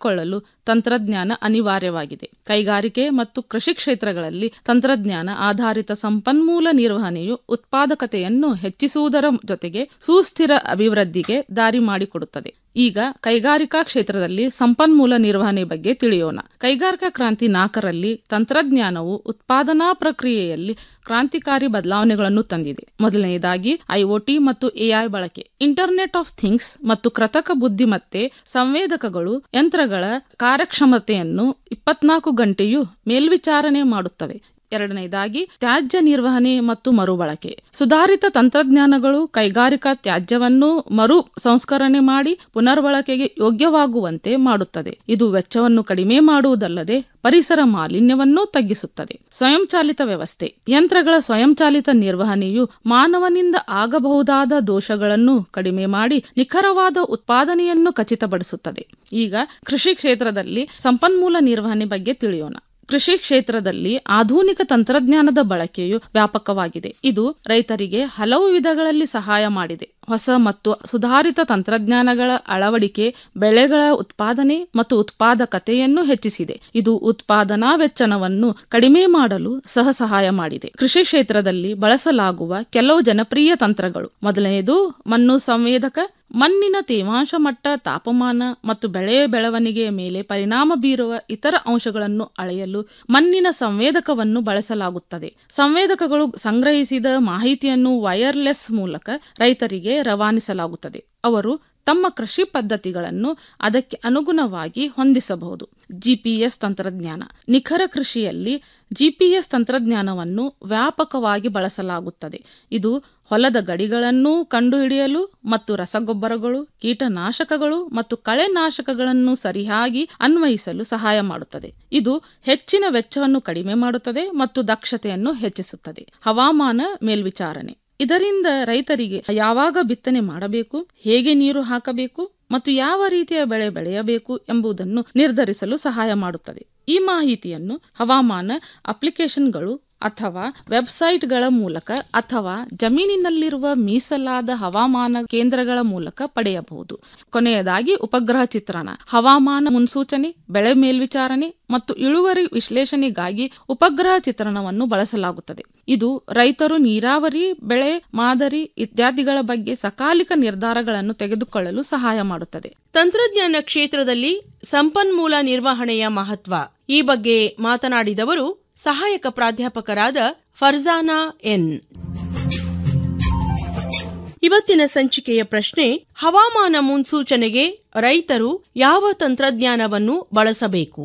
ತೆಗೆದುಕೊಳ್ಳಲು ತಂತ್ರಜ್ಞಾನ ಅನಿವಾರ್ಯವಾಗಿದೆ. ಕೈಗಾರಿಕೆ ಮತ್ತು ಕೃಷಿ ಕ್ಷೇತ್ರಗಳಲ್ಲಿ ತಂತ್ರಜ್ಞಾನ ಆಧಾರಿತ ಸಂಪನ್ಮೂಲ ನಿರ್ವಹಣೆಯು ಉತ್ಪಾದಕತೆಯನ್ನು ಹೆಚ್ಚಿಸುವುದರ ಜೊತೆಗೆ ಸುಸ್ಥಿರ ಅಭಿವೃದ್ಧಿಗೆ ದಾರಿ ಮಾಡಿಕೊಡುತ್ತದೆ. ಈಗ ಕೈಗಾರಿಕಾ ಕ್ಷೇತ್ರದಲ್ಲಿ ಸಂಪನ್ಮೂಲ ನಿರ್ವಹಣೆ ಬಗ್ಗೆ ತಿಳಿಯೋಣ. ಕೈಗಾರಿಕಾ ಕ್ರಾಂತಿ 4ರಲ್ಲಿ ತಂತ್ರಜ್ಞಾನವು ಉತ್ಪಾದನಾ ಪ್ರಕ್ರಿಯೆಯಲ್ಲಿ ಕ್ರಾಂತಿಕಾರಿ ಬದಲಾವಣೆಗಳನ್ನು ತಂದಿದೆ. ಮೊದಲನೆಯದಾಗಿ ಐಒಟಿ ಮತ್ತು ಎಐ ಬಳಕೆ, ಇಂಟರ್ನೆಟ್ ಆಫ್ ಥಿಂಗ್ಸ್ ಮತ್ತು ಕೃತಕ ಬುದ್ಧಿಮತ್ತೆ ಸಂವೇದಕಗಳು ಯಂತ್ರಗಳ ಕಾರ್ಯಕ್ಷಮತೆಯನ್ನು 24 ಗಂಟೆಯೂ ಮೇಲ್ವಿಚಾರಣೆ ಮಾಡುತ್ತವೆ. ಎರಡನೆಯದಾಗಿ ತ್ಯಾಜ್ಯ ನಿರ್ವಹಣೆ ಮತ್ತು ಮರುಬಳಕೆ. ಸುಧಾರಿತ ತಂತ್ರಜ್ಞಾನಗಳು ಕೈಗಾರಿಕಾ ತ್ಯಾಜ್ಯವನ್ನು ಮರು ಸಂಸ್ಕರಣೆ ಮಾಡಿ ಪುನರ್ಬಳಕೆಗೆ ಯೋಗ್ಯವಾಗುವಂತೆ ಮಾಡುತ್ತದೆ. ಇದು ವೆಚ್ಚವನ್ನು ಕಡಿಮೆ ಮಾಡುವುದಲ್ಲದೆ ಪರಿಸರ ಮಾಲಿನ್ಯವನ್ನು ತಗ್ಗಿಸುತ್ತದೆ. ಸ್ವಯಂಚಾಲಿತ ವ್ಯವಸ್ಥೆ. ಯಂತ್ರಗಳ ಸ್ವಯಂಚಾಲಿತ ನಿರ್ವಹಣೆಯು ಮಾನವನಿಂದ ಆಗಬಹುದಾದ ದೋಷಗಳನ್ನು ಕಡಿಮೆ ಮಾಡಿ ನಿಖರವಾದ ಉತ್ಪಾದನೆಯನ್ನು ಖಚಿತಪಡಿಸುತ್ತದೆ. ಈಗ ಕೃಷಿ ಕ್ಷೇತ್ರದಲ್ಲಿ ಸಂಪನ್ಮೂಲ ನಿರ್ವಹಣೆ ಬಗ್ಗೆ ತಿಳಿಯೋಣ. ಕೃಷಿ ಕ್ಷೇತ್ರದಲ್ಲಿ ಆಧುನಿಕ ತಂತ್ರಜ್ಞಾನದ ಬಳಕೆಯು ವ್ಯಾಪಕವಾಗಿದೆ. ಇದು ರೈತರಿಗೆ ಹಲವು ವಿಧಗಳಲ್ಲಿ ಸಹಾಯ ಮಾಡಿದೆ. ಹೊಸ ಮತ್ತು ಸುಧಾರಿತ ತಂತ್ರಜ್ಞಾನಗಳ ಅಳವಡಿಕೆ ಬೆಳೆಗಳ ಉತ್ಪಾದನೆ ಮತ್ತು ಉತ್ಪಾದಕತೆಯನ್ನು ಹೆಚ್ಚಿಸಿದೆ. ಇದು ಉತ್ಪಾದನಾ ವೆಚ್ಚವನ್ನು ಕಡಿಮೆ ಮಾಡಲು ಸಹಾಯ ಮಾಡಿದೆ. ಕೃಷಿ ಕ್ಷೇತ್ರದಲ್ಲಿ ಬಳಸಲಾಗುವ ಕೆಲವು ಜನಪ್ರಿಯ ತಂತ್ರಗಳು. ಮೊದಲನೆಯದು ಮಣ್ಣು ಸಂವೇದಕ. ಮಣ್ಣಿನ ತೇವಾಂಶ ಮಟ್ಟ, ತಾಪಮಾನ ಮತ್ತು ಬೆಳೆಯ ಬೆಳವಣಿಗೆಯ ಮೇಲೆ ಪರಿಣಾಮ ಬೀರುವ ಇತರ ಅಂಶಗಳನ್ನು ಅಳೆಯಲು ಮಣ್ಣಿನ ಸಂವೇದಕವನ್ನು ಬಳಸಲಾಗುತ್ತದೆ. ಸಂವೇದಕಗಳು ಸಂಗ್ರಹಿಸಿದ ಮಾಹಿತಿಯನ್ನು ವೈರ್ಲೆಸ್ ಮೂಲಕ ರೈತರಿಗೆ ರವಾನಿಸಲಾಗುತ್ತದೆ. ಅವರು ತಮ್ಮ ಕೃಷಿ ಪದ್ಧತಿಗಳನ್ನು ಅದಕ್ಕೆ ಅನುಗುಣವಾಗಿ ಹೊಂದಿಸಬಹುದು. ಜಿಪಿಎಸ್ ತಂತ್ರಜ್ಞಾನ. ನಿಖರ ಕೃಷಿಯಲ್ಲಿ ಜಿಪಿಎಸ್ ತಂತ್ರಜ್ಞಾನವನ್ನು ವ್ಯಾಪಕವಾಗಿ ಬಳಸಲಾಗುತ್ತದೆ. ಇದು ಹೊಲದ ಗಡಿಗಳನ್ನು ಕಂಡುಹಿಡಿಯಲು ಮತ್ತು ರಸಗೊಬ್ಬರಗಳು, ಕೀಟನಾಶಕಗಳು ಮತ್ತು ಕಳೆನಾಶಕಗಳನ್ನು ಸರಿಯಾಗಿ ಅನ್ವಯಿಸಲು ಸಹಾಯ ಮಾಡುತ್ತದೆ. ಇದು ಹೆಚ್ಚಿನ ವೆಚ್ಚವನ್ನು ಕಡಿಮೆ ಮಾಡುತ್ತದೆ ಮತ್ತು ದಕ್ಷತೆಯನ್ನು ಹೆಚ್ಚಿಸುತ್ತದೆ. ಹವಾಮಾನ ಮೇಲ್ವಿಚಾರಣೆ. ಇದರಿಂದ ರೈತರಿಗೆ ಯಾವಾಗ ಬಿತ್ತನೆ ಮಾಡಬೇಕು, ಹೇಗೆ ನೀರು ಹಾಕಬೇಕು ಮತ್ತು ಯಾವ ರೀತಿಯ ಬೆಳೆ ಬೆಳೆಯಬೇಕು ಎಂಬುದನ್ನು ನಿರ್ಧರಿಸಲು ಸಹಾಯ ಮಾಡುತ್ತದೆ. ಈ ಮಾಹಿತಿಯನ್ನು ಹವಾಮಾನ ಅಪ್ಲಿಕೇಶನ್ಗಳು ಅಥವಾ ವೆಬ್ಸೈಟ್ಗಳ ಮೂಲಕ ಅಥವಾ ಜಮೀನಿನಲ್ಲಿರುವ ಮೀಸಲಾದ ಹವಾಮಾನ ಕೇಂದ್ರಗಳ ಮೂಲಕ ಪಡೆಯಬಹುದು. ಕೊನೆಯದಾಗಿ ಉಪಗ್ರಹ ಚಿತ್ರಣ. ಹವಾಮಾನ ಮುನ್ಸೂಚನೆ, ಬೆಳೆ ಮೇಲ್ವಿಚಾರಣೆ ಮತ್ತು ಇಳುವರಿ ವಿಶ್ಲೇಷಣೆಗಾಗಿ ಉಪಗ್ರಹ ಚಿತ್ರಣವನ್ನು ಬಳಸಲಾಗುತ್ತದೆ. ಇದು ರೈತರು ನೀರಾವರಿ, ಬೆಳೆ ಮಾದರಿ ಇತ್ಯಾದಿಗಳ ಬಗ್ಗೆ ಸಕಾಲಿಕ ನಿರ್ಧಾರಗಳನ್ನು ತೆಗೆದುಕೊಳ್ಳಲು ಸಹಾಯ ಮಾಡುತ್ತದೆ. ತಂತ್ರಜ್ಞಾನ ಕ್ಷೇತ್ರದಲ್ಲಿ ಸಂಪನ್ಮೂಲ ನಿರ್ವಹಣೆಯ ಮಹತ್ವ ಈ ಬಗ್ಗೆ ಮಾತನಾಡಿದವರು ಸಹಾಯಕ ಪ್ರಾಧ್ಯಾಪಕರಾದ ಫರ್ಜಾನಾ ಎನ್. ಇವತ್ತಿನ ಸಂಚಿಕೆಯ ಪ್ರಶ್ನೆ: ಹವಾಮಾನ ಮುನ್ಸೂಚನೆಗೆ ರೈತರು ಯಾವ ತಂತ್ರಜ್ಞಾನವನ್ನು ಬಳಸಬೇಕು?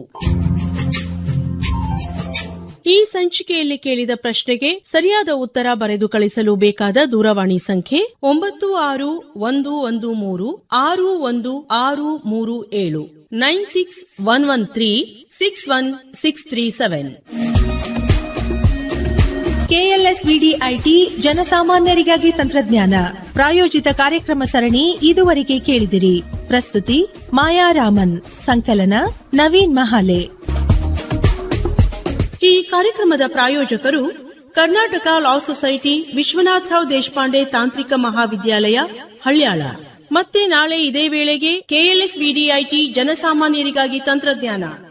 ಈ ಸಂಚಿಕೆಯಲ್ಲಿ ಕೇಳಿದ ಪ್ರಶ್ನೆಗೆ ಸರಿಯಾದ ಉತ್ತರ ಬರೆದು ಕಳಿಸಲು ಬೇಕಾದ ದೂರವಾಣಿ ಸಂಖ್ಯೆ 9611361637 9611361637. ಕೆಎಲ್ಎಸ್ವಿಡಿಐಟಿ ಜನಸಾಮಾನ್ಯರಿಗಾಗಿ ತಂತ್ರಜ್ಞಾನ ಪ್ರಾಯೋಜಿತ ಕಾರ್ಯಕ್ರಮ ಸರಣಿ ಇದುವರೆಗೆ ಕೇಳಿದಿರಿ. ಪ್ರಸ್ತುತಿ ಮಾಯಾ ರಾಮನ್, ಸಂಕಲನ ನವೀನ್ ಮಹಾಲೆ. ಈ ಕಾರ್ಯಕ್ರಮದ ಪ್ರಾಯೋಜಕರು ಕರ್ನಾಟಕ ಲಾ ಸೊಸೈಟಿ, ವಿಶ್ವನಾಥರಾವ್ ದೇಶಪಾಂಡೆ ತಾಂತ್ರಿಕ ಮಹಾವಿದ್ಯಾಲಯ, ಹಳ್ಯಾಳ. ಮತ್ತೆ ನಾಳೆ ಇದೇ ವೇಳೆಗೆ ಕೆಎಲ್ಎಸ್ವಿಡಿಐಟಿ ಜನಸಾಮಾನ್ಯರಿಗಾಗಿ ತಂತ್ರಜ್ಞಾನ.